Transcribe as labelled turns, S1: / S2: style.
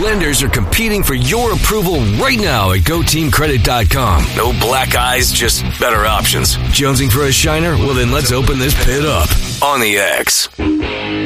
S1: Lenders are competing for your approval right now at GoTeamCredit.com. No black eyes, just better options. Jonesing for a shiner? Well, then let's open this pit up on the X.